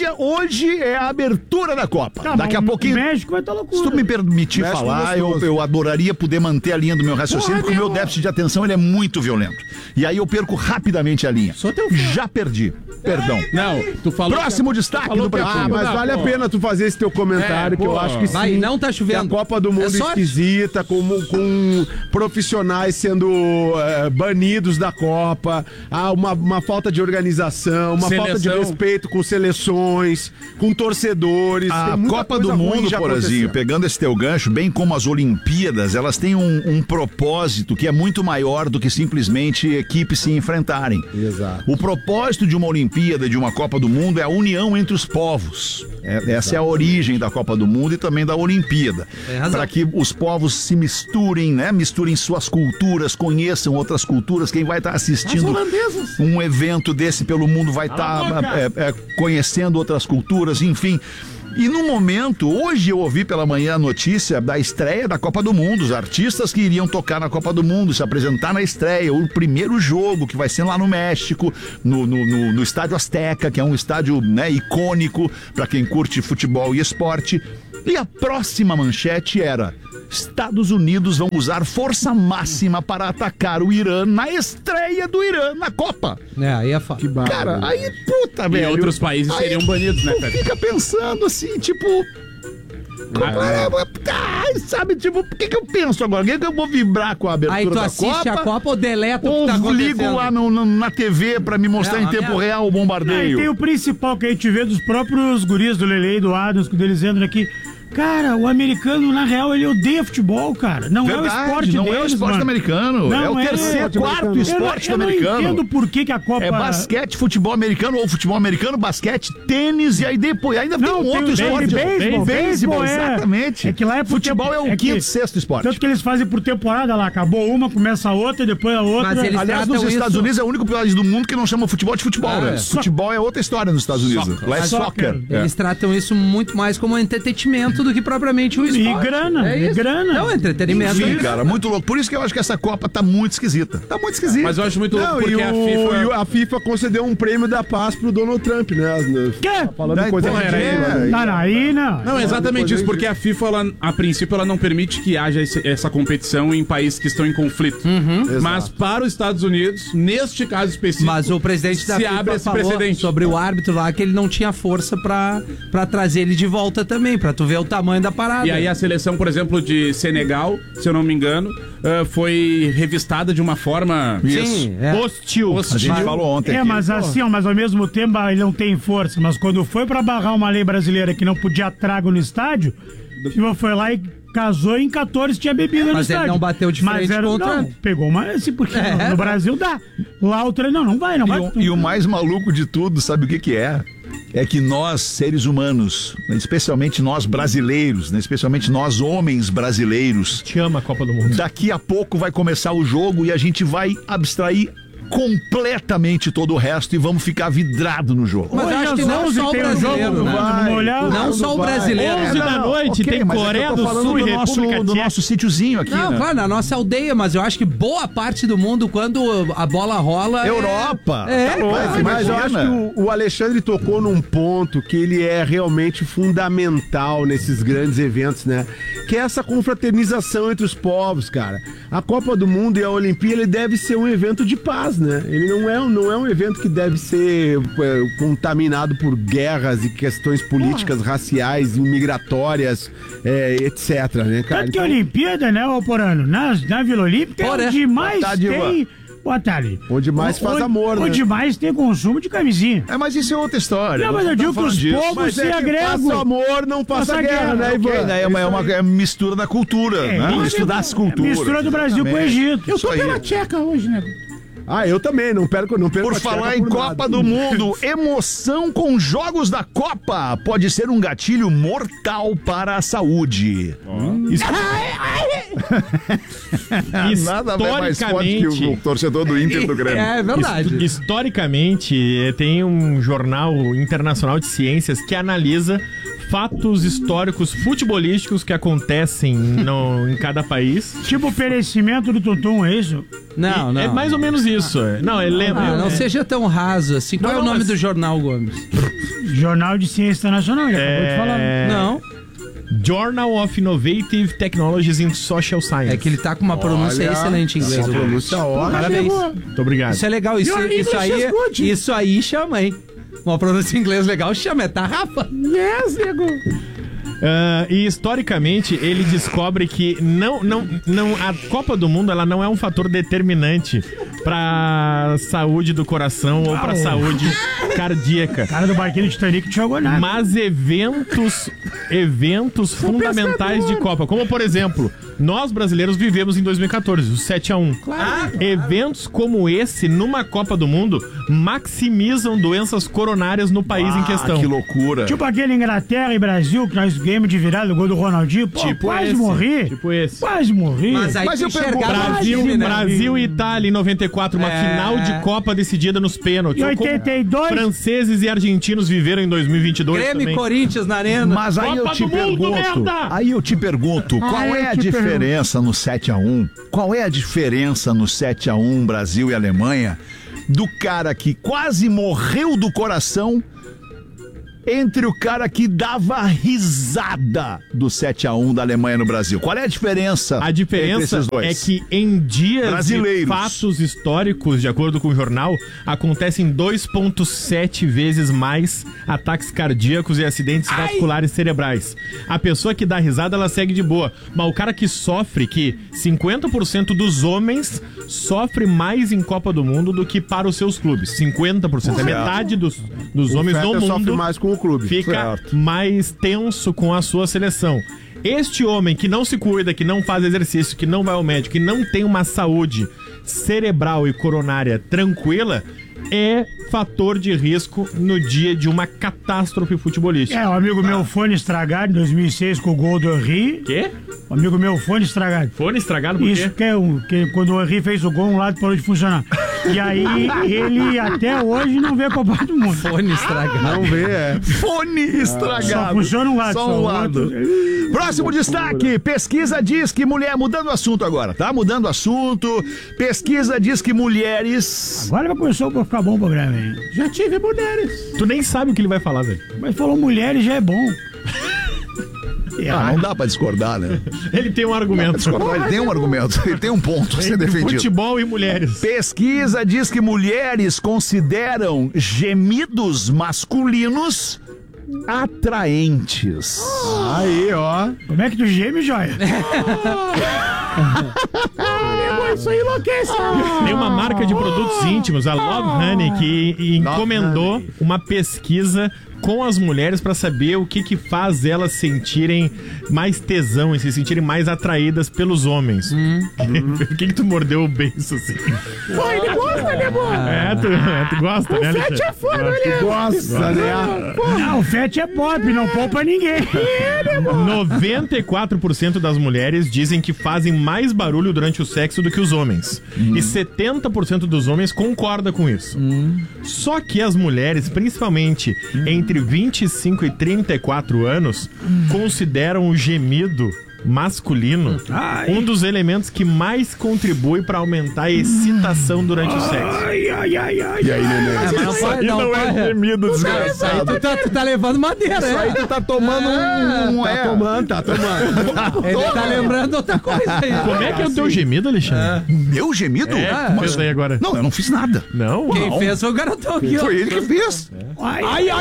Hoje é a abertura da Copa. Tá, daqui a pouquinho... O México vai estar loucura. Se tu me permitir falar, eu adoraria poder manter a linha do meu raciocínio, porque o meu déficit de atenção ele é muito violento. E aí eu perco rapidamente a linha. Já perdi. Perdão. Não, tu falou. Próximo destaque do Pretinho. Mas vale a pena tu fazer esse teu comentário, que eu acho que sim. Vai, não tá chovendo. Que a Copa do Mundo esquisita, com profissionais sendo banidos da Copa, uma falta de organização, uma falta de respeito com seleções, com torcedores. A Copa do Mundo, Porazinho, pegando esse teu gancho, bem como as Olimpíadas, elas têm um propósito que é muito maior do que simplesmente equipes se enfrentarem. Exato. O propósito de uma Olimpíada, de uma Copa do Mundo, é a união entre os povos. Essa é a origem da Copa do Mundo e também da Olimpíada. Para que os povos se misturem, né? Misturem suas culturas, conheçam outras culturas. Quem vai estar assistindo um evento desse pelo mundo vai estar conhecendo outras culturas, enfim. E no momento, hoje eu ouvi pela manhã a notícia da estreia da Copa do Mundo, os artistas que iriam tocar na Copa do Mundo, se apresentar na estreia, o primeiro jogo que vai ser lá no México, no Estádio Azteca, que é um estádio, né, icônico para quem curte futebol e esporte. E a próxima manchete era: Estados Unidos vão usar força máxima para atacar o Irã na estreia do Irã na Copa. Aí é fácil. Cara, aí, puta, velho. E outros países seriam banidos, né, Fica pensando assim, tipo... Sabe, tipo, por que eu penso agora? O que eu vou vibrar com a abertura Aí tu da assiste Copa? a Copa ou deleta o que tá Ou ligo acontecendo? lá na TV pra me mostrar em tempo real o bombardeio? E tem o principal que a gente vê dos próprios guris do Lele e do Adams, quando eles entram aqui. Cara, o americano, na real, ele odeia futebol, cara. Não Verdade, é o esporte não deles, é o esporte mano. americano. Não é o terceiro, quarto esporte eu americano. Eu não entendo por que a Copa... É basquete, futebol americano, ou futebol americano, basquete, tênis, e aí depois ainda tem um outro esporte. Beisebol, exatamente. É que lá é futebol é o quinto, sexto esporte. Tanto que eles fazem por temporada lá. Acabou uma, começa a outra, depois a outra. Mas eles Aliás, nos Estados Unidos é o único país do mundo que não chama futebol de futebol, né? Futebol é outra história nos Estados Unidos. Lá é soccer. Eles tratam isso muito mais como entretenimento do que propriamente o esporte. E grana, grana. É um entretenimento. Sim, cara, muito louco. Por isso que eu acho que essa Copa tá muito esquisita. Tá muito esquisita. Mas eu acho muito louco porque a FIFA concedeu um prêmio da paz pro Donald Trump, né? Quê? Falando coisa ridícula. Não, exatamente isso, porque a FIFA, ela, a princípio, ela não permite que haja essa competição em países que estão em conflito. Mas para os Estados Unidos, neste caso específico, mas o presidente da FIFA abre esse falou precedente sobre o árbitro lá que ele não tinha força pra trazer ele de volta também, pra tu ver o tamanho da parada. E aí a seleção, por exemplo, de Senegal, se eu não me engano, foi revistada de uma forma hostil. A gente falou ontem. Mas assim, mas ao mesmo tempo ele não tem força. Mas quando foi pra barrar uma lei brasileira que não podia trago no estádio, FIFA foi lá e casou em 14 tinha bebida no estádio. Mas ele não bateu de frente contra... Não, pegou uma... Assim, porque no Brasil dá. Lá o treino não vai. E o mais maluco de tudo, sabe o que é? É que nós, seres humanos, especialmente nós brasileiros, especialmente nós homens brasileiros... Te ama a Copa do Mundo. Daqui a pouco vai começar o jogo e a gente vai abstrair completamente todo o resto e vamos ficar vidrado no jogo. Mas eu acho que não só o brasileiro, não só o brasileiro. 11 da noite, tem Coreia do Sul e República do nosso sítiozinho aqui, não, claro, na nossa aldeia, mas eu acho que boa parte do mundo, quando a bola rola... Europa! Mas eu acho que o Alexandre tocou num ponto que ele é realmente fundamental nesses grandes eventos, né? Que é essa confraternização entre os povos, cara. A Copa do Mundo e a Olimpíada, ele deve ser um evento de paz, né? Ele não é um evento que deve ser contaminado por guerras e questões políticas, raciais, migratórias, etc, né, cara? Tanto que a Olimpíada, né, Alporano, na Vila Olímpica é onde mais tem... Boa tarde. Onde mais faz amor, né? Onde mais tem consumo de camisinha. Mas isso é outra história. Não, mas eu digo que os povos se agregam. Passa amor, não passa guerra, né, Ivan? É uma mistura da cultura, né? Mistura das culturas. Mistura do Brasil com o Egito. Eu tô pela tcheca hoje, nego. Eu também, não perco Por falar em Copa do Mundo, emoção com jogos da Copa pode ser um gatilho mortal para a saúde. Nada mais forte que o torcedor do Inter do Grêmio. É verdade. Historicamente, tem um jornal internacional de ciências que analisa fatos históricos futebolísticos que acontecem em cada país. Tipo o perecimento do Tuntum, é isso? Não. É mais ou menos isso. Não, ele lembra. Não seja tão raso assim. Qual é o nome do jornal, Gomes? Jornal de Ciência Internacional, ele acabou de falar. Não. Journal of Innovative Technologies in Social Science. É que ele tá com uma pronúncia excelente em inglês. Parabéns. Muito obrigado. Isso é legal. Isso aí chama, hein? Uma pronúncia em inglês legal chama, é tarrafa. Yes, nego. E historicamente ele descobre que a Copa do Mundo ela não é um fator determinante pra saúde do coração ou pra saúde cardíaca. Cara do barquinho do Titanic jogou nada. Mas eventos fundamentais de Copa, como por exemplo, nós brasileiros vivemos em 2014, o 7-1. Claro. Eventos como esse, numa Copa do Mundo, maximizam doenças coronárias no país em questão. Que loucura. Tipo aquele Inglaterra e Brasil, que nós ganhamos de virada, o gol do Ronaldinho. Pô, quase morri. Tipo esse. Quase morri. Mas eu pergunto, Brasil e Itália em 94, uma final de Copa decidida nos pênaltis. Em 82. Franceses e argentinos viveram em 2022 Grêmio também. e Corinthians na arena. Mas aí eu te pergunto, qual é a diferença no 7-1? Qual é a diferença no 7-1 Brasil e Alemanha do cara que quase morreu do coração entre o cara que dava risada do 7-1 da Alemanha no Brasil. Qual é a diferença? A diferença é que em dias brasileiros, de fatos históricos, de acordo com o jornal, acontecem 2,7 vezes mais ataques cardíacos e acidentes vasculares cerebrais. A pessoa que dá risada, ela segue de boa. Mas o cara que sofre, que 50% dos homens sofre mais em Copa do Mundo do que para os seus clubes. 50%. É metade dos homens do mundo sofre mais com o clube. Fica mais tenso com a sua seleção. Este homem que não se cuida, que não faz exercício, que não vai ao médico, que não tem uma saúde cerebral e coronária tranquila, é fator de risco no dia de uma catástrofe futebolística. Um amigo meu, fone estragado em 2006 com o gol do Henry. Quê? Um amigo meu, fone estragado. Fone estragado por quê? Isso que quando o Henry fez o gol, um lado parou de funcionar. E aí ele até hoje não vê a Copa do Mundo. Fone estragado. Não vê, Fone estragado. Só funciona um lado. Só um lado. Próximo destaque. Pesquisa diz que mulher... Mudando o assunto agora, tá? Mudando o assunto. Pesquisa diz que mulheres... Agora começou a ficar bom o programa, hein? Já tive mulheres. Tu nem sabe o que ele vai falar, velho. Mas falou mulheres já é bom. Não dá pra discordar, né? Ele tem um argumento. Ele tem um argumento, ele tem um ponto a ser defendido. Futebol e mulheres. Pesquisa diz que mulheres consideram gemidos masculinos atraentes. Aí, ó. Como é que tu geme, joia? Isso aí enlouquece. Tem uma marca de produtos íntimos, a Love Honey, que encomendou uma pesquisa com as mulheres pra saber o que faz elas sentirem mais tesão e se sentirem mais atraídas pelos homens. Por que tu mordeu o beiço assim? Pô, ele gosta, né, amor? Tu gosta, o né, Fete Alexandre? é foda, né? Tu gosta, né? Não, o Fete é pop, não poupa ninguém. 94% das mulheres dizem que fazem mais barulho durante o sexo do que os homens. E 70% dos homens concorda com isso. Só que as mulheres, principalmente entre 25 e 34 anos, consideram o gemido masculino um dos elementos que mais contribui para aumentar a excitação durante o sexo. E aí, neném? Isso aí não é gemido, desgraçado. Tu tá levando madeira, Isso aí tu tá tomando Tá tomando. Ele tá lembrando outra coisa aí. Como é que é o teu gemido, Alexandre? Meu gemido? Mas aí agora. Não, eu não fiz nada. Não? Quem fez foi o garotão aqui, ó. Foi ele que fez. Ai,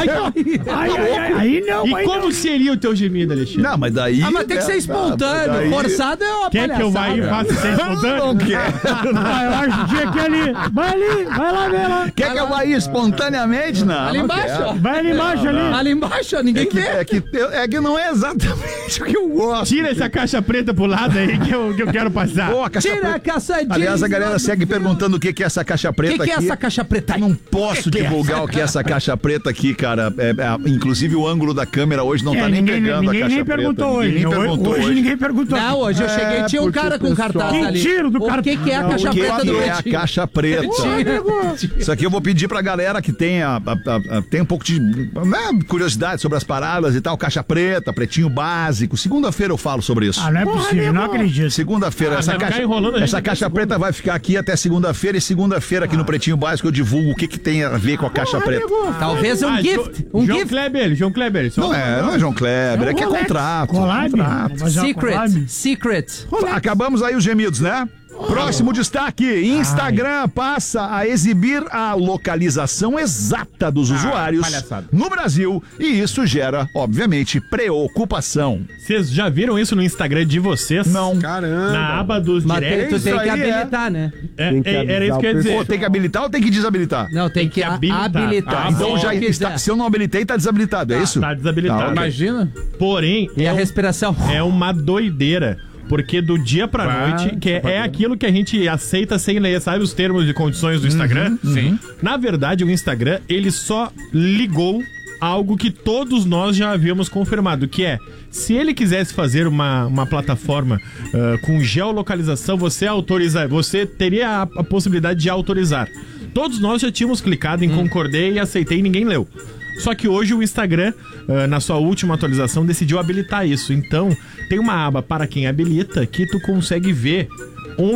não. E como seria o teu gemido, Alexandre? Não, mas daí... Mas tem que ser espontâneo. daí... Forçado é uma Quer palhaçada. que eu vá e faça sem espontâneo? Não quer. Eu acho que tinha que ali. Vai lá, vê lá. Quer que eu vá espontaneamente? Não. Ali não embaixo, quero. ó. Vai ali embaixo ali. Ali embaixo, ó, ninguém vê. É que não é exatamente o que eu gosto. Tira essa caixa preta pro lado aí que eu quero passar. Pô, a caixa Tira preta. a caixa jeans. Aliás, a galera segue perguntando o que é essa caixa preta aqui. O que é essa caixa preta aí? Não posso divulgar o que é essa caixa preta aqui, cara. Inclusive o ângulo da câmera hoje não tá nem pegando a caixa Ninguém preta. perguntou hoje. Ninguém perguntou Hoje ninguém perguntou. Não, hoje eu cheguei e tinha um cara com cartaz ali. Tiro do O cartaz. que é a caixa preta do é a Pretinho? caixa preta? Isso aqui eu vou pedir pra galera que tem um pouco de curiosidade sobre as paradas e tal. Caixa preta, pretinho básico. Segunda-feira eu falo sobre isso. Não é possível, não acredito. Segunda-feira. vai Essa caixa preta vai ficar aqui até segunda-feira. E segunda-feira aqui no Pretinho Básico eu divulgo o que tem a ver com a caixa preta. Talvez um gift. Um João gift. Kleber. Não é João Kleber. É que é contrato. Secret. Acabamos aí os gemidos, né? Próximo destaque: Instagram passa a exibir a localização exata dos usuários no Brasil e isso gera, obviamente, preocupação. Vocês já viram isso no Instagram de vocês? Não. Caramba. Na aba dos Mas directs? tu tem que habilitar, né? Era isso que eu ia dizer. Pô, tem que habilitar ou tem que desabilitar? Não, tem que habilitar. Então já está, se eu não habilitei, tá desabilitado, é isso? Tá desabilitado. Tá, Imagina. Porém, E a respiração? é uma doideira. Porque do dia pra noite, que é aquilo que a gente aceita sem ler, sabe os termos e condições do Instagram? Sim. Na verdade, o Instagram, ele só ligou algo que todos nós já havíamos confirmado, que é, se ele quisesse fazer uma plataforma com geolocalização, você teria a possibilidade de autorizar. Todos nós já tínhamos clicado em concordei e aceitei e ninguém leu. Só que hoje o Instagram, na sua última atualização, decidiu habilitar isso. Então, tem uma aba para quem habilita que tu consegue ver onde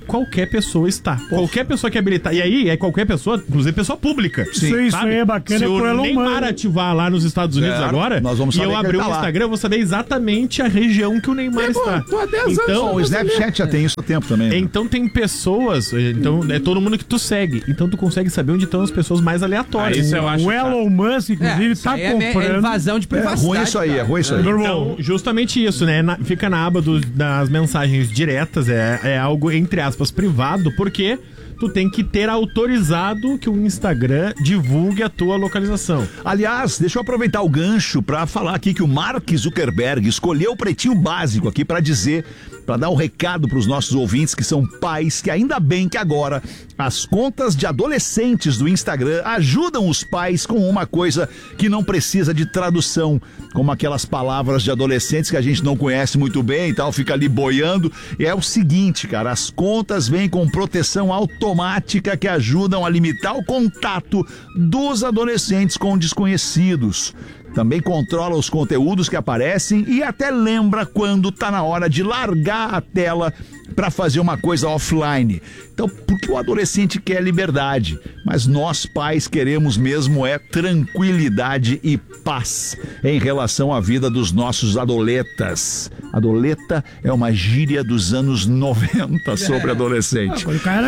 qualquer pessoa está. Qualquer pessoa que habilitar. E aí, é qualquer pessoa, inclusive pessoa pública. Sim. Isso aí é bacana. Se o Neymar ativar lá nos Estados Unidos agora, nós vamos e eu abrir o Instagram, eu vou saber exatamente a região que o Neymar está. Tô há 10 anos. O Snapchat já tem isso há tempo também. Né? Então tem pessoas, então é todo mundo que tu segue. Então tu consegue saber onde estão as pessoas mais aleatórias. Isso eu acho. O Elon Musk, inclusive, tá comprando. É invasão de privacidade. É ruim isso aí. Então, justamente isso, né? Fica na aba das mensagens diretas, é algo, entre aspas, privado, porque tu tem que ter autorizado que o Instagram divulgue a tua localização. Aliás, deixa eu aproveitar o gancho pra falar aqui que o Mark Zuckerberg escolheu o Pretinho Básico aqui pra dizer, pra dar um recado pros nossos ouvintes que são pais, que ainda bem que agora as contas de adolescentes do Instagram ajudam os pais com uma coisa que não precisa de tradução, como aquelas palavras de adolescentes que a gente não conhece muito bem e tal, fica ali boiando. E é o seguinte, cara, as contas vêm com proteção automática que ajudam a limitar o contato dos adolescentes com desconhecidos. Também controla os conteúdos que aparecem e até lembra quando tá na hora de largar a tela para fazer uma coisa offline. Então, porque o adolescente quer liberdade, mas nós pais queremos mesmo é tranquilidade e paz em relação à vida dos nossos adoletas. Adoleta é uma gíria dos anos 90 sobre adolescente.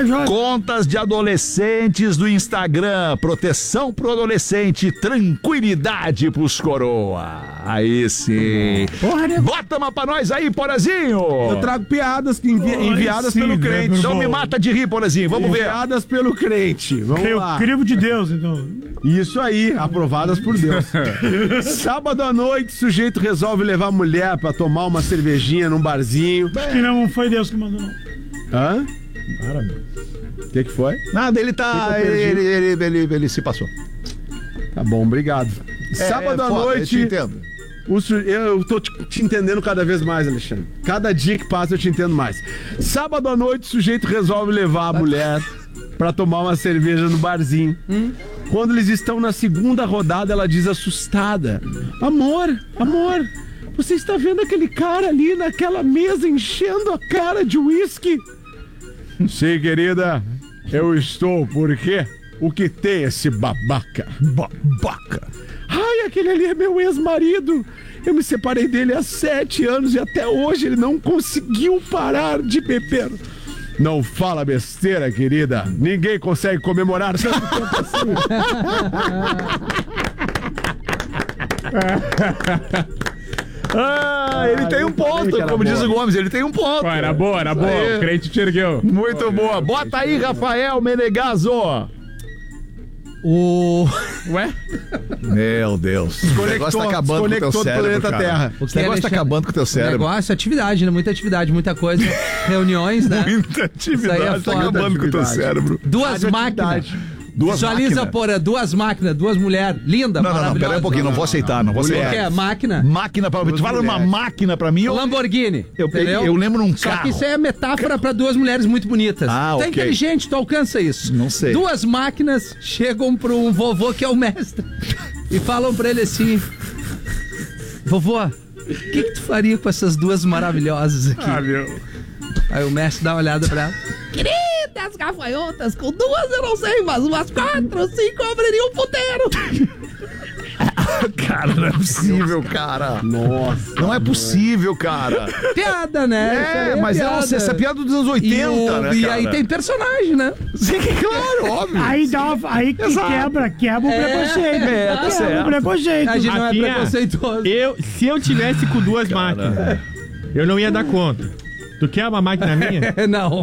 Contas de adolescentes do Instagram, proteção pro adolescente, tranquilidade pros coroa. Aí sim. Bota uma pra nós aí, Porazinho. Eu trago piadas que enviadas pelo crente. Então me mata de rir, Porazinho. Vamos ver. Enviadas pelo crente. Vamos lá. O crivo de Deus, então. Isso aí, aprovadas por Deus. Sábado à noite, sujeito resolve levar a mulher pra tomar uma cervejinha num barzinho. Acho que não foi Deus que mandou, não. Hã? Para, meu. O que foi? Nada, ele tá... Ele se passou. Tá bom, obrigado. Sábado à noite... Eu te entendo. Eu tô te entendendo cada vez mais, Alexandre. Cada dia que passa eu te entendo mais. Sábado à noite, o sujeito resolve levar a mulher pra tomar uma cerveja no barzinho. Quando eles estão na segunda rodada, ela diz assustada: Amor, você está vendo aquele cara ali naquela mesa enchendo a cara de uísque? Sim, querida, eu estou. Por quê? O que tem esse babaca? Babaca? Ai, aquele ali é meu ex-marido. Eu me separei dele há 7 anos e até hoje ele não conseguiu parar de beber. Não fala besteira, querida. Ninguém consegue comemorar tanto tempo assim. Ele tem um ponto, como diz o Gomes, ele tem um ponto. Pô, era boa, o crente te ergueu. Muito boa. Bota aí, Rafael Menegaso. Ué? Meu Deus. O negócio tá acabando com o teu cérebro, cara. Terra. O negócio tá acabando com o teu cérebro. Negócio, atividade, né? Muita atividade, muita coisa. Reuniões, né? Muita atividade, tá acabando com o teu cérebro. Duas máquinas. Visualiza, porra, 2 máquinas, 2 mulheres. Linda, não, pera aí um pouquinho, não vou aceitar, não vou aceitar. O que é? Máquina? Máquina pra... Tu fala uma máquina pra mim... Lamborghini. Eu lembro num carro. Só que isso é metáfora pra 2 mulheres muito bonitas. Tu é inteligente, tu alcança isso. Não sei. 2 máquinas chegam pro um vovô que é o mestre e falam pra ele assim: Vovô, o que tu faria com essas 2 maravilhosas aqui? Aí o mestre dá uma olhada pra ela: Queridas gafanhotas, com 2 eu não sei, mas umas 4, 5 eu abriria um puteiro. Cara, não é possível, cara. Nossa. Não é possível, cara. Piada, né? Mas essa piada dos anos 80, né, e cara? aí tem personagem, né? Sim, claro, óbvio. Aí que quebra o preconceito. Tá certo. O preconceito. A gente não é preconceituoso. Se eu tivesse com 2 máquinas, eu não ia dar conta. Tu quer uma máquina minha? Não.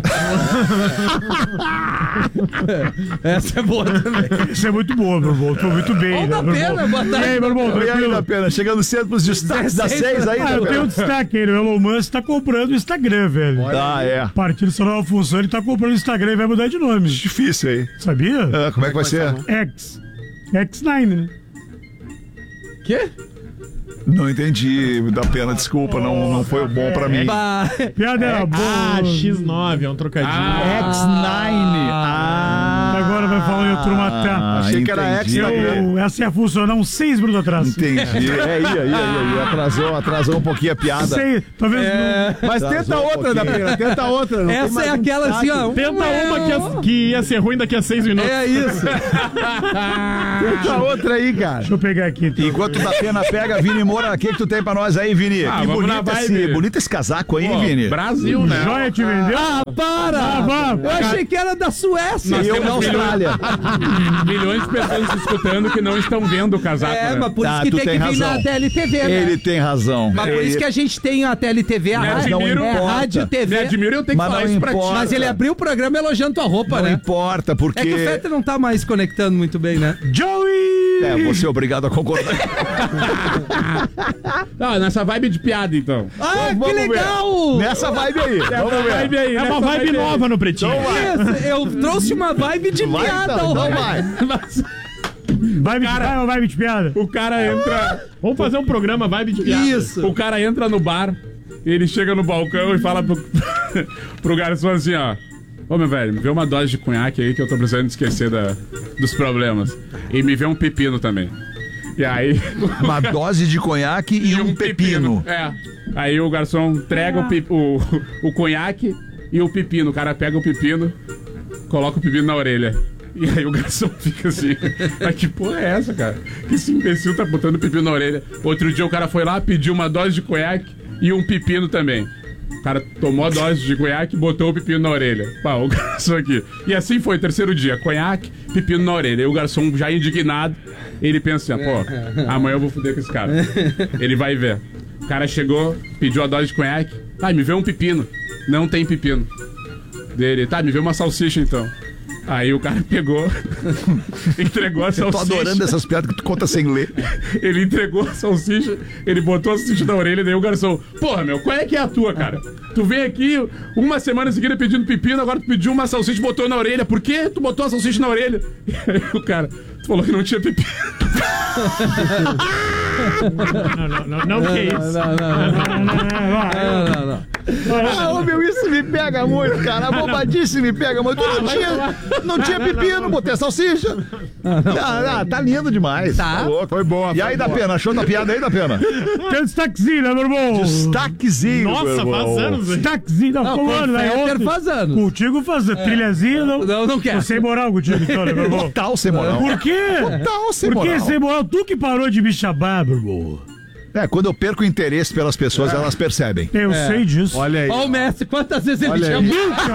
Essa é boa também. Essa é muito boa, meu irmão. Tô muito bem. Olha, né, pena, boa tarde. E aí, meu irmão? E aí, da pena? Chegando cedo pros destaques das 6 aí, eu tenho um destaque aí. O Elon Musk tá comprando o Instagram, velho. É. Partindo essa nova função, ele tá comprando o Instagram e vai mudar de nome. Difícil aí. Sabia? Como é que vai ser? X9, né? Quê? Não entendi, da pena, desculpa, não foi bom pra mim. Piada era boa. X9, é um trocadilho. X9. Agora vai falar em turma tá. Achei que era extra. Essa ia funcionar uns 6 minutos atrás. Entendi. Atrasou um pouquinho a piada. Talvez não. Mas tenta outra, da pena. Tenta outra. Essa é aquela assim, ó. Tenta uma que ia ser ruim daqui a 6 minutos. É isso. Tenta outra aí, cara. Deixa eu pegar aqui. Então. Enquanto da pena pega, Vini Moura, o que tu tem pra nós aí, Vini? Que bonito esse casaco aí, hein, Vini? Brasil, né? Joia te vendeu? Para! Eu achei que era da Suécia. Nós Eu temos na Austrália. milhões de pessoas se escutando que não estão vendo o casaco, né? Mas por isso que tem que vir na TLTV, né? Ele tem razão. Mas por isso que a gente tem a TLTV, a Rádio TV. Me admiro eu tenho que falar isso pra ti. Mas ele abriu o programa elogiando tua roupa, né? Não importa, porque... É que o Fetter não tá mais conectando muito bem, né? Joey! Você é obrigado a concordar. Nessa vibe de piada, então. Que legal! Nessa vibe aí. É uma vibe nova no Pretinho. Isso, eu trouxe uma vibe de piada. Então vai. Vibe de piada. O cara entra... Vamos fazer um programa vibe de piada. Isso. O cara entra no bar, ele chega no balcão e fala pro garçom assim, ó. Ô, meu velho, me vê uma dose de cunhaque aí que eu tô precisando esquecer dos problemas. E me vê um pepino também. E aí... Uma dose de conhaque e um pepino. Aí o garçom entrega o conhaque e o pepino. O cara pega o pepino, coloca o pepino na orelha. E aí o garçom fica assim, mas que porra é essa, cara? Que esse imbecil tá botando pepino na orelha. Outro dia o cara foi lá, pediu uma dose de conhaque e um pepino também. O cara tomou a dose de conhaque e botou o pepino na orelha. Pá, o garçom aqui. E assim foi, terceiro dia, conhaque, pepino na orelha. E o garçom já indignado, ele pensa assim, pô, amanhã eu vou foder com esse cara. Ele vai ver. O cara chegou, pediu a dose de conhaque. Me vê um pepino. Não tem pepino. Dele, me vê uma salsicha então. Aí o cara pegou, entregou a salsicha. Eu tô adorando essas piadas que tu conta sem ler. Ele entregou a salsicha, ele botou a salsicha na orelha, daí o garçom, porra, meu, qual é que é a tua, cara? Tu vem aqui uma semana seguida pedindo pepino, agora tu pediu uma salsicha e botou na orelha. Por que tu botou a salsicha na orelha? E aí o cara, tu falou que não tinha pepino. Não, que isso? Não. Meu, isso me pega muito, cara. A bobadice me pega muito. Não tinha pepino, botei a salsicha. Tá lindo demais. Tá louco. Foi boa. E aí, da pena? Achou da piada aí, da pena? Tem um destaquezinho, né, meu irmão? Destaquezinho. Nossa, faz anos, hein? Destaquezinho, faz anos. Contigo faz trilhazinha, não quero. Sem moral contigo, então, né, meu irmão? Total sem moral. Por quê? Total sem moral. Por que sem moral? Tu que parou de me chamar, meu irmão. Quando eu perco o interesse pelas pessoas, elas percebem. Eu sei disso. Olha aí. Olha o Messi, quantas vezes ele chamou?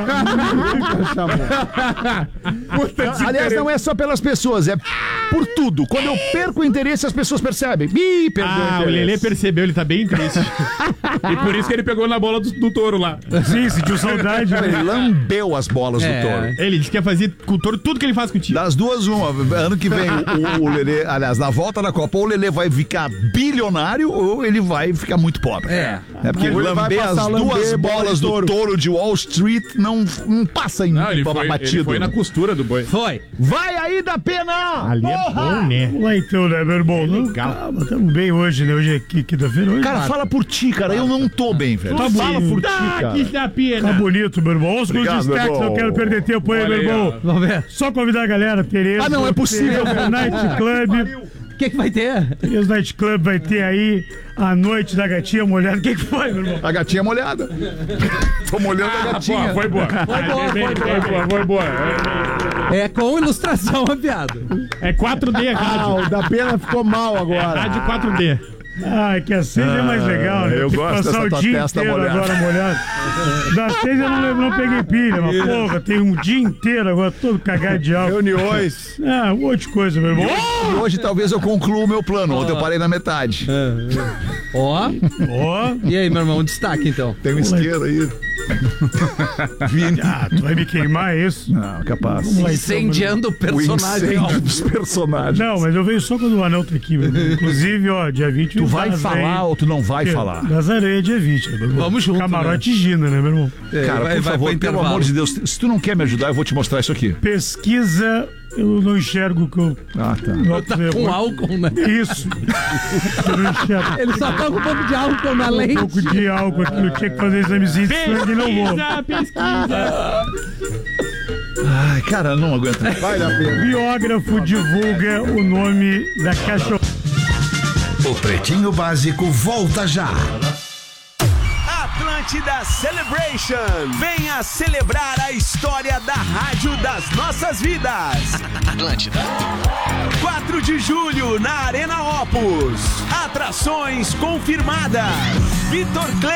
Aliás, não é só pelas pessoas, é por tudo. Quando eu perco o interesse, as pessoas percebem. O Lelê percebeu, ele tá bem triste. E por isso que ele pegou na bola do touro lá. Sim, sentiu saudade. Ele lambeu as bolas do touro. Ele disse que ia fazer com o touro tudo que ele faz contigo. Das duas, uma. Ano que vem, o Lelê, aliás, na volta da Copa, ou o Lelê vai ficar bilionário ou ele vai ficar muito pobre. Porque lamber as duas bolas do touro de Wall Street não passa em batido. Ele foi na costura do boi. Foi. Vai aí da pena! Ali é bom, né? Vamos lá então, né, meu irmão? Calma, estamos bem hoje, né? Hoje é quinta-feira. Cara, fala por ti, cara. Eu não tô bem, velho. Fala por ti, cara. Que da pena. Tá bonito, meu irmão. Os destaques, não quero perder tempo aí, meu irmão. Vamos ver. Só convidar a galera, Tereza. Não é possível. Night Club. O que vai ter? Tereza Night Club vai ter aí a noite da gatinha molhada. O que foi, meu irmão? A gatinha molhada. Tô molhando a gatinha. Foi boa. Foi boa. É com ilustração a piada. É 4D a rádio. O da pena ficou mal agora. Rádio 4D. Que a seja é mais legal, né? Eu gosto passar dessa o dia testa inteiro molhada. agora molhado. Da seja eu não peguei pilha, mas porra, tem um dia inteiro agora todo cagado de álcool. Reuniões. Um monte de coisa, meu irmão. E hoje talvez eu conclua o meu plano. Ontem eu parei na metade. Ó. E aí, meu irmão, destaque então. Tem um isqueiro aí. Vini. Tu vai me queimar, é isso? Não, capaz. Incendiando o personagem. O incêndio dos personagens. Não, mas eu venho só quando o anel tá aqui, meu irmão. Inclusive, dia 20. Tu vai falar ou tu não vai falar? Nazaré, dia 20, né, meu irmão? Vamos junto. Camarote Gina, né, meu irmão? Cara, por favor, pelo amor de Deus, se tu não quer me ajudar, eu vou te mostrar isso aqui. Pesquisa, eu não enxergo o que eu... Tá. Tá com álcool, né? Isso. Eu não enxergo. Ele só tá com um pouco de álcool na lente. Um pouco de álcool aqui, eu tinha que fazer examezinho de sangue e não vou. Pesquisa. Ai, cara, não aguento. Vai dar pena. Biógrafo divulga o nome da cachorra. O Pretinho Básico volta já. Atlântida Celebration. Venha celebrar a história da rádio das nossas vidas. Atlântida. 4 de julho na Arena Opus. Atrações confirmadas. Vitor Clay.